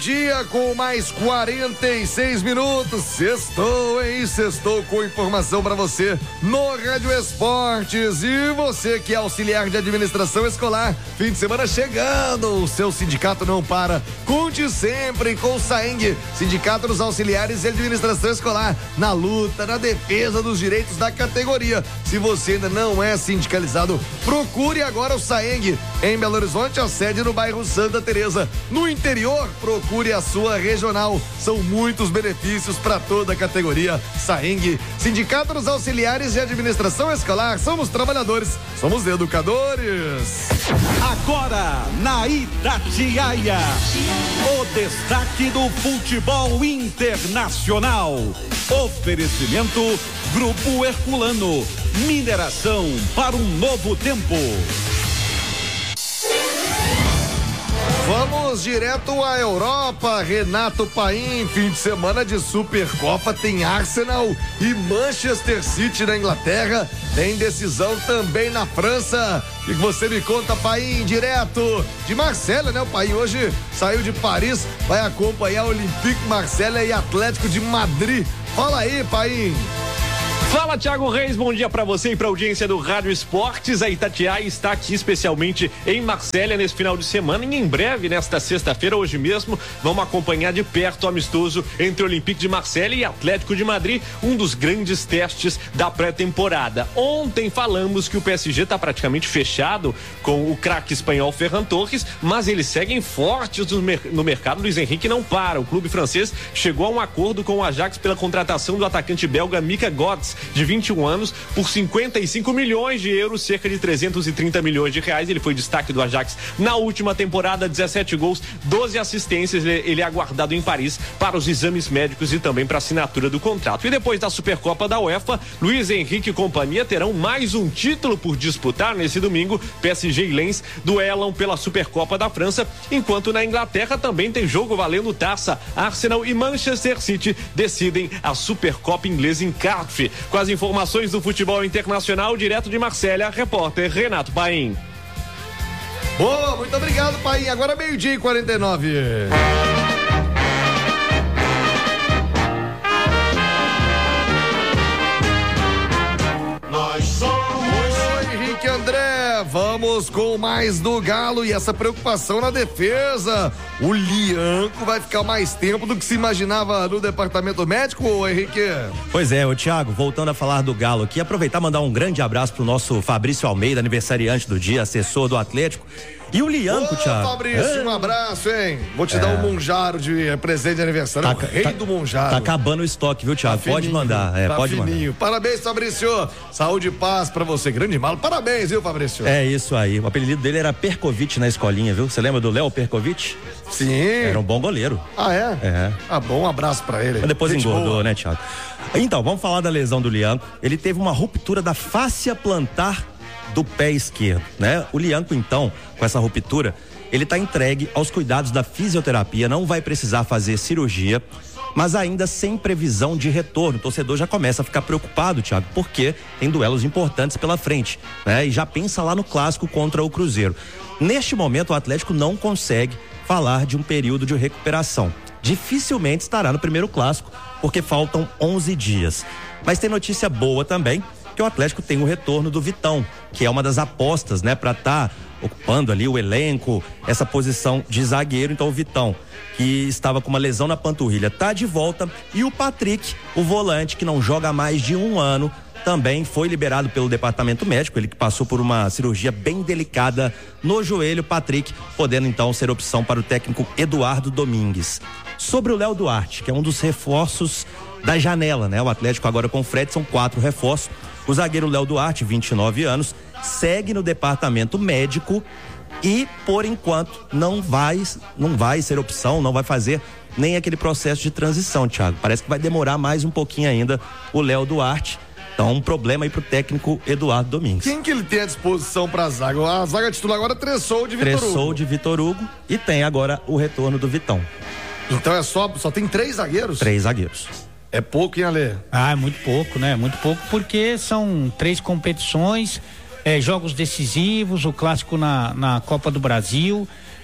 meio-dia com mais 46 minutos. Sextou, hein? Sextou com informação para você no Rádio Esportes. E você que é auxiliar de administração escolar, fim de semana chegando, o seu sindicato não para. Conte sempre com o SAENG, Sindicato dos Auxiliares de Administração Escolar, na luta, na defesa dos direitos da categoria. Se você ainda não é sindicalizado, procure agora o SAENG. Em Belo Horizonte, a sede no bairro Santa Teresa. No interior, procure a sua regional. São muitos benefícios para toda a categoria. SAENG, Sindicato dos Auxiliares de Administração Escolar. Somos trabalhadores, somos educadores. Agora, na Itatiaia, o destaque do futebol internacional. Oferecimento Grupo Herculano. Mineração para um novo tempo. Vamos direto à Europa. Renato Paim, fim de semana de Supercopa, tem Arsenal e Manchester City na Inglaterra, tem decisão também na França. O que você me conta, Paim, direto de Marselha, né? O Paim hoje saiu de Paris, vai acompanhar Olympique Marselha e Atlético de Madrid. Fala aí, Paim. Fala, Thiago Reis, bom dia pra você e pra audiência do Rádio Esportes. A Itatiaia está aqui especialmente em Marselha nesse final de semana e em breve, nesta sexta-feira, hoje mesmo, vamos acompanhar de perto o amistoso entre o Olympique de Marselha e Atlético de Madrid, um dos grandes testes da pré-temporada. Ontem falamos que o PSG está praticamente fechado com o craque espanhol Ferran Torres, mas eles seguem fortes no mercado. Luiz Henrique não para. O clube francês chegou a um acordo com o Ajax pela contratação do atacante belga Mika Götze, de 21 anos, por 55 milhões de euros, cerca de 330 milhões de reais. Ele foi destaque do Ajax na última temporada, 17 gols, 12 assistências. Ele é aguardado em Paris para os exames médicos e também para a assinatura do contrato. E depois da Supercopa da UEFA, Luiz Henrique e companhia terão mais um título por disputar nesse domingo. PSG e Lens duelam pela Supercopa da França, enquanto na Inglaterra também tem jogo valendo taça. Arsenal e Manchester City decidem a Supercopa inglesa em Cardiff. Com as informações do futebol internacional, direto de Marselha, repórter Renato Paim. Boa, muito obrigado, Paim. Agora meio-dia e 49. Nós somos... Oi, Henrique André. Vamos com mais do Galo e essa preocupação na defesa. O Lianco vai ficar mais tempo do que se imaginava no departamento médico, ô Henrique? Pois é, ô Thiago, voltando a falar do Galo aqui, aproveitar e mandar um grande abraço pro nosso Fabrício Almeida, aniversariante do dia, assessor do Atlético. E o Lianco, Thiago. Fabrício, um abraço, hein? Vou te dar um Monjaro de presente de aniversário. Rei do Monjaro. Tá acabando o estoque, viu, Thiago? Pode mandar. Pode fininho. mandar. Parabéns, Fabrício. Saúde e paz pra você. Grande malo. Parabéns, viu, Fabrício? É isso aí. O apelido dele era Perkovic na escolinha, viu? Você lembra do Léo Perkovic? Sim. Era um bom goleiro. Ah, é? É. Ah, bom, um abraço pra ele. Mas depois Gente engordou, boa, né, Thiago? Então, vamos falar da lesão do Lianco. Ele teve uma ruptura da fáscia plantar do pé esquerdo, né? O Lianco, então, com essa ruptura, ele está entregue aos cuidados da fisioterapia, não vai precisar fazer cirurgia, mas ainda sem previsão de retorno. O torcedor já começa a ficar preocupado, Thiago, porque tem duelos importantes pela frente, né? E já pensa lá no clássico contra o Cruzeiro. Neste momento, o Atlético não consegue falar de um período de recuperação. Dificilmente estará no primeiro clássico, porque faltam 11 dias. Mas tem notícia boa também, que o Atlético tem o retorno do Vitão, que é uma das apostas, né, para estar ocupando ali o elenco, essa posição de zagueiro. Então o Vitão, que estava com uma lesão na panturrilha, tá de volta, e o Patrick, o volante, que não joga há mais de um ano, também foi liberado pelo departamento médico, ele que passou por uma cirurgia bem delicada no joelho. Patrick podendo então ser opção para o técnico Eduardo Domingues. Sobre o Léo Duarte, que é um dos reforços da janela, né? O Atlético agora com o Fred são 4 reforços. O zagueiro Léo Duarte, 29 anos, segue no departamento médico e, por enquanto, não vai ser opção, não vai fazer nem aquele processo de transição, Thiago. Parece que vai demorar mais um pouquinho ainda o Léo Duarte. Então, um problema aí pro técnico Eduardo Domingues. Quem que ele tem à disposição pra zaga? A zaga titular agora Tressou de Vitor Hugo. Tressou de Vitor Hugo e tem agora o retorno do Vitão. Então só tem 3 zagueiros? 3 zagueiros. É pouco, hein, Alê? Ah, é muito pouco, né? Muito pouco, porque são 3 competições, jogos decisivos, o clássico na Copa do Brasil.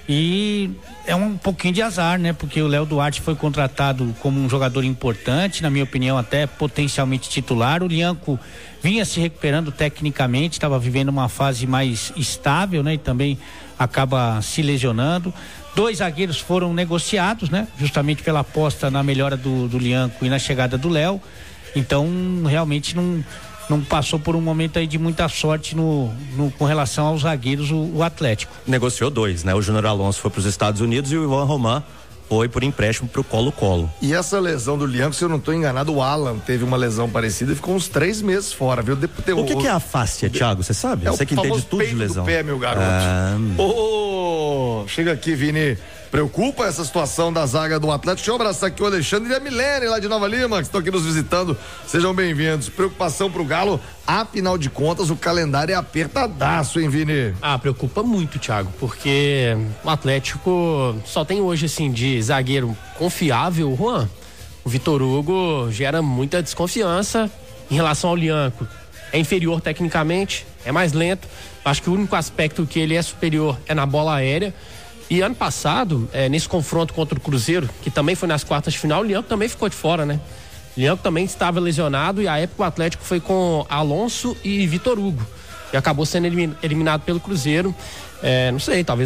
E é um pouquinho de azar, né? Porque o Léo Duarte foi contratado como um jogador importante, na minha opinião, até potencialmente titular. O Lianco vinha se recuperando tecnicamente, estava vivendo uma fase mais estável, né? E também acaba se lesionando. 2 zagueiros foram negociados, né? Justamente pela aposta na melhora do Lianco e na chegada do Léo. Então, realmente não passou por um momento aí de muita sorte com relação aos zagueiros, o Atlético. Negociou 2, né? O Júnior Alonso foi para os Estados Unidos e o Ivan Roman foi por empréstimo pro Colo-Colo. E essa lesão do Lianco, se eu não estou enganado, o Alan teve uma lesão parecida e ficou uns 3 meses fora, viu? O que é a fáscia, Thiago? Você sabe? É você que entende tudo de lesão. Do pé, meu garoto. Chega aqui, Vini. Preocupa essa situação da zaga do Atlético. Deixa eu abraçar aqui o Alexandre e a Milene lá de Nova Lima, que estão aqui nos visitando. Sejam bem-vindos. Preocupação pro Galo, afinal de contas, o calendário é apertadaço, hein, Vini? Preocupa muito, Thiago, porque o Atlético só tem hoje, assim, de zagueiro confiável, Juan. O Vitor Hugo gera muita desconfiança em relação ao Lianco. É inferior tecnicamente, é mais lento. Acho que o único aspecto que ele é superior é na bola aérea. E ano passado, nesse confronto contra o Cruzeiro, que também foi nas quartas de final, o Lianco também ficou de fora, né? O Lianco também estava lesionado e à época o Atlético foi com Alonso e Vitor Hugo. E acabou sendo eliminado pelo Cruzeiro. Não sei, talvez